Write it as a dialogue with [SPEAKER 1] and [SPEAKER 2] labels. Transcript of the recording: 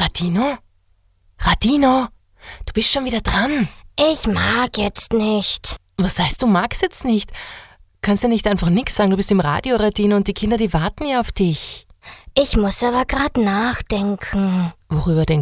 [SPEAKER 1] Radino? Radino, du bist schon wieder dran.
[SPEAKER 2] Ich mag jetzt nicht.
[SPEAKER 1] Was heißt, du magst jetzt nicht? Kannst ja nicht einfach nix sagen, du bist im Radio, Radino, und die Kinder, die warten ja auf dich.
[SPEAKER 2] Ich muss aber grad nachdenken.
[SPEAKER 1] Worüber denkst